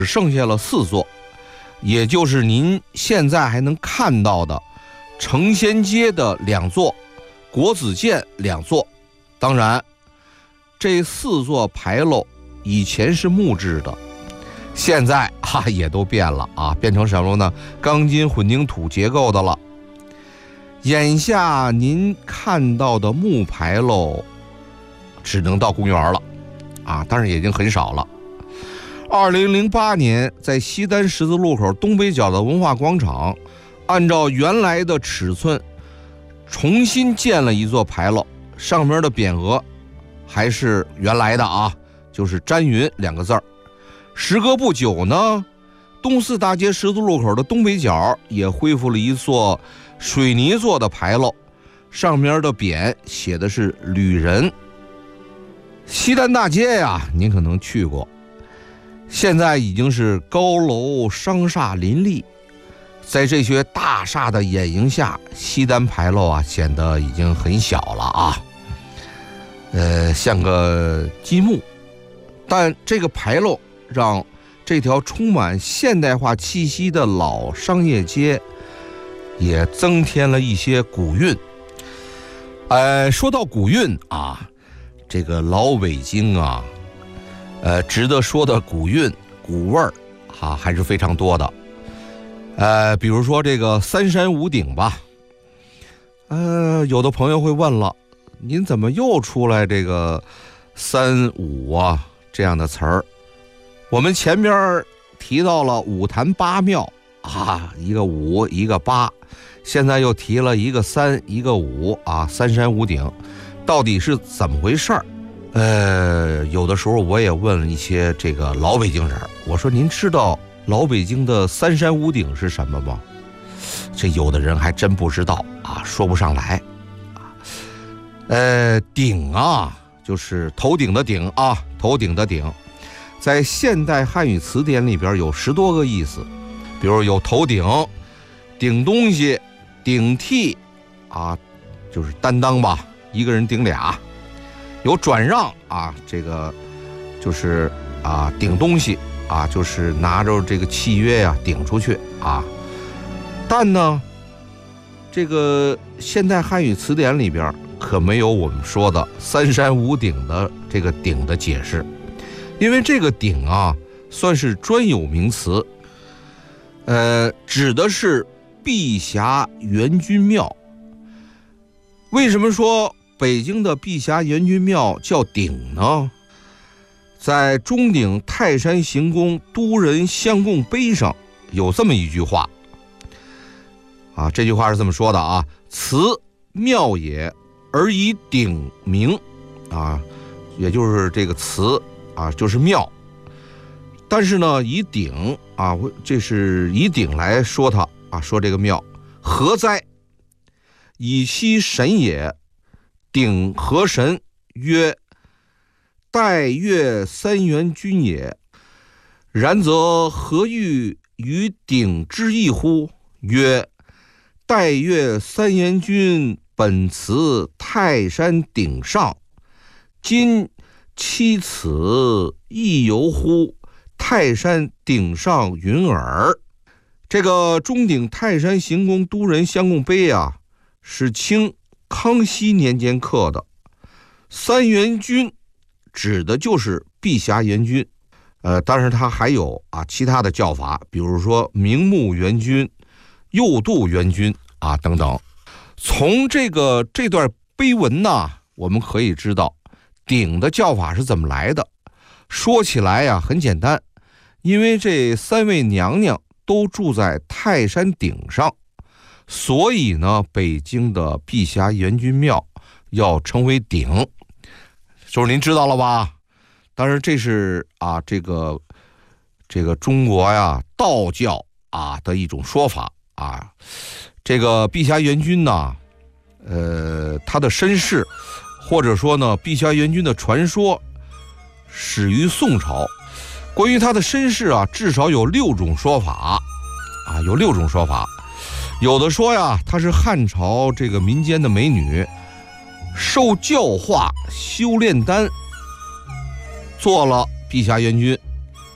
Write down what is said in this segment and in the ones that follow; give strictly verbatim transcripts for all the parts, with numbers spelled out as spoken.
只剩下了四座，也就是您现在还能看到的成仙街的两座，国子监两座。当然这四座牌楼以前是木质的，现在哈、啊、也都变了啊，变成什么呢？钢筋混凝土结构的了。眼下您看到的木牌楼只能到公园了啊，但是已经很少了。二零零八年在西单十字路口东北角的文化广场，按照原来的尺寸重新建了一座牌楼，上面的匾额还是原来的啊，就是詹云两个字儿。时隔不久呢，东四大街十字路口的东北角也恢复了一座水泥做的牌楼，上面的匾写的是旅人。西单大街呀，您可能去过，现在已经是高楼商厦林立，在这些大厦的掩映下，西单牌楼啊显得已经很小了啊，呃，像个积木。但这个牌楼让这条充满现代化气息的老商业街也增添了一些古韵。呃，说到古韵啊，这个老北京啊，呃，值得说的古韵、古味儿啊，还是非常多的。呃，比如说这个三山五顶吧。呃，有的朋友会问了，您怎么又出来这个三五啊这样的词儿？我们前边提到了五坛八庙啊，一个五，一个八，现在又提了一个三，一个五啊，三山五顶，到底是怎么回事儿？呃，有的时候我也问了一些这个老北京人，我说您知道老北京的三山五顶是什么吗？这有的人还真不知道啊，说不上来啊。呃，顶啊，就是头顶的顶啊，头顶的顶，在现代汉语词典里边有十多个意思，比如有头顶、顶东西、顶替啊，就是担当吧，一个人顶俩。有转让啊，这个就是啊顶东西啊，就是拿着这个契约呀、啊、顶出去啊。但呢，这个现代汉语词典里边可没有我们说的三山五顶的这个顶的解释，因为这个顶啊算是专有名词，呃，指的是碧霞元君庙。为什么说北京的碧霞元君庙叫顶呢？在钟鼎泰山行宫都人相供碑上有这么一句话啊，这句话是这么说的啊：此庙也，而以鼎名啊，也就是这个词啊，就是庙。但是呢，以鼎啊，这是以鼎来说它啊，说这个庙何哉？以其神也。鼎何神？曰：代月三元君也。然则何欲于鼎之意乎？曰：代月三元君本辞泰山顶上，今期此亦犹乎？泰山顶上云耳。这个钟鼎泰山行宫都人相供碑啊，是清康熙年间刻的。三元君指的就是碧霞元君，呃，但是它还有啊其他的叫法，比如说明目元君、右度元君啊等等。从这个这段碑文呢，我们可以知道鼎的叫法是怎么来的。说起来呀，很简单，因为这三位娘娘都住在泰山顶上，所以呢，北京的碧霞元君庙要称为鼎，就是您知道了吧？当然这是啊，这个这个中国呀道教啊的一种说法啊。这个碧霞元君呢，呃，他的身世或者说呢，碧霞元君的传说始于宋朝。关于他的身世啊，至少有六种说法啊，有六种说法。有的说呀，她是汉朝这个民间的美女，受教化修炼丹，做了碧霞元君。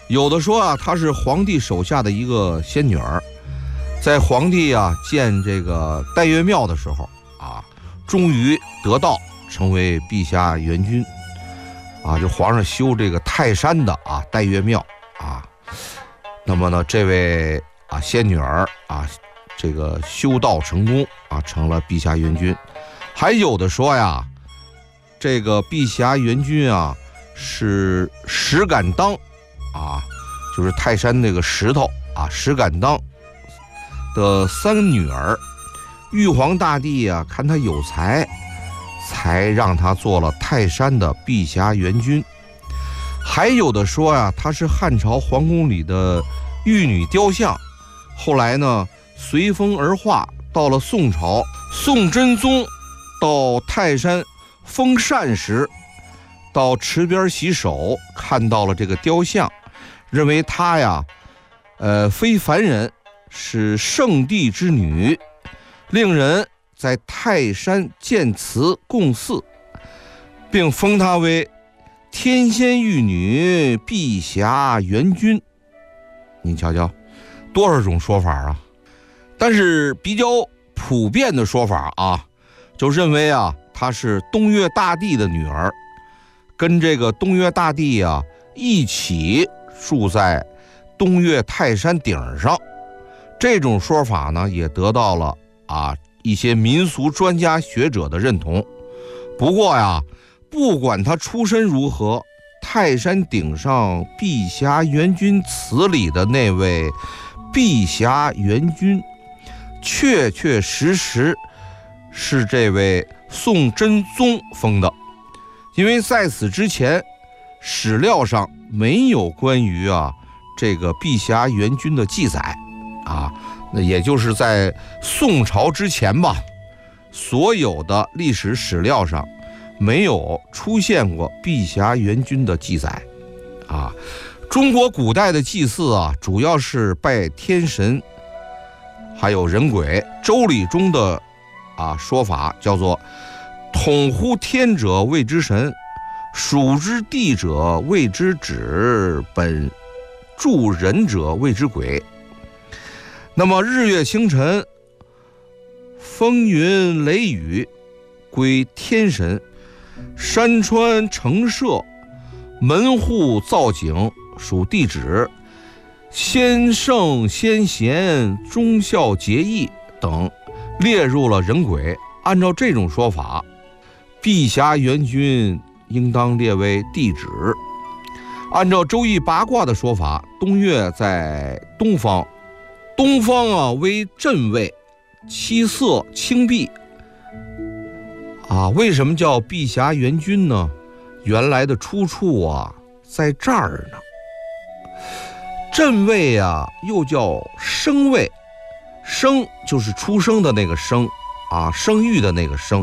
有的说啊，她是皇帝手下的一个仙女儿，在皇帝啊建这个岱岳庙的时候啊，终于得道，成为碧霞元君啊，就皇上修这个泰山的啊岱岳庙啊。那么呢，这位啊仙女儿啊，这个修道成功啊，成了碧霞元君。还有的说呀，这个碧霞元君啊是石敢当啊，就是泰山那个石头啊，石敢当的三女儿。玉皇大帝啊看他有才，才让他做了泰山的碧霞元君。还有的说呀、啊，他是汉朝皇宫里的玉女雕像，后来呢随风而化，到了宋朝，宋真宗到泰山封禅时，到池边洗手，看到了这个雕像，认为她呀，呃，非凡人，是圣帝之女，令人在泰山建祠供祀，并封她为天仙玉女碧霞元君。你瞧瞧，多少种说法啊！但是比较普遍的说法啊，就认为啊，她是东岳大帝的女儿，跟这个东岳大帝啊一起住在东岳泰山顶上。这种说法呢，也得到了啊一些民俗专家学者的认同。不过呀，不管他出身如何，泰山顶上碧霞元君祠里的那位碧霞元君，确确实实是这位宋真宗封的，因为在此之前史料上没有关于啊这个碧霞元君的记载啊，那也就是在宋朝之前吧，所有的历史史料上没有出现过碧霞元君的记载啊。中国古代的祭祀啊，主要是拜天神，还有人鬼。周礼中的啊说法叫做统乎天者谓之神，属之地者谓之止，本助人者谓之鬼。那么日月星辰、风云雷雨归天神，山川城舍、门户造景属地旨，先圣先贤、忠孝节义等列入了人鬼。按照这种说法，碧霞元君应当列为地旨。按照周易八卦的说法，东岳在东方，东方啊为震位，七色青碧啊。为什么叫碧霞元君呢？原来的出处啊在这儿呢。震位啊又叫生位，生就是出生的那个生啊，生育的那个生，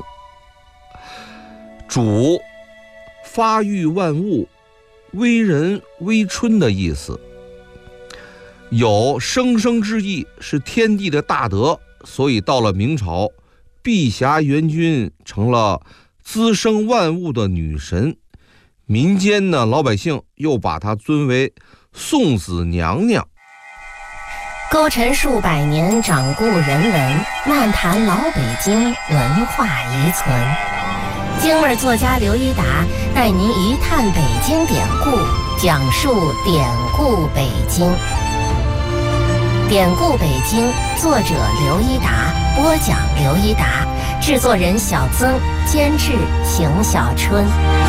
主发育万物、微人微春的意思，有生生之意，是天地的大德。所以到了明朝，碧霞元君成了滋生万物的女神，民间呢老百姓又把她尊为送子娘娘。 勾陈数百年掌故人文，漫谈老北京文化遗存。京味作家刘一达带您一探北京典故，讲述典故北京。典故北京，作者刘一达，播讲刘一达，制作人小曾，监制邢小春。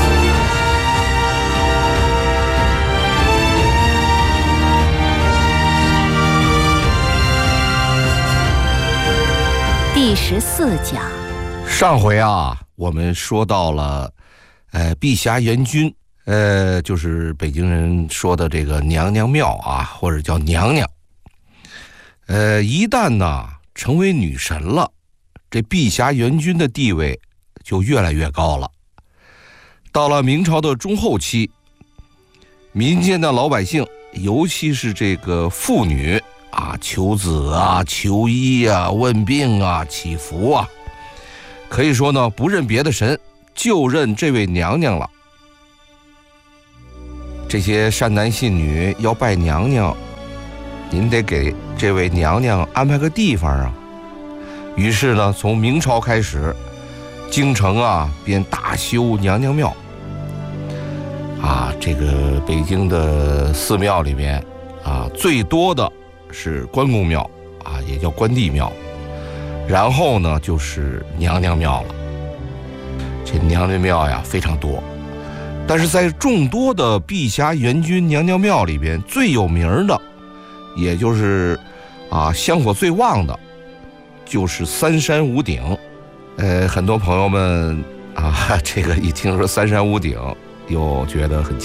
第十四讲。 上回啊，我们说到了，呃，碧霞元君，呃，就是北京人说的这个娘娘庙啊，或者叫娘娘。呃，一旦呢成为女神了，这碧霞元君的地位就越来越高了。到了明朝的中后期，民间的老百姓，尤其是这个妇女啊，求子啊、求医啊、问病啊、祈福啊，可以说呢，不认别的神，就认这位娘娘了。这这些善男信女要拜娘娘，您得给这位娘娘安排个地方啊。于是呢，从明朝开始，京城啊便大修娘娘庙。啊，这个北京的寺庙里边啊，最多的是关公庙啊，也叫关帝庙，然后呢就是娘娘庙了。这娘娘庙呀非常多，但是在众多的碧霞元君娘娘庙里边，最有名的，也就是啊香火最旺的，就是三山五鼎。呃，很多朋友们啊，这个一听说三山五鼎，又觉得很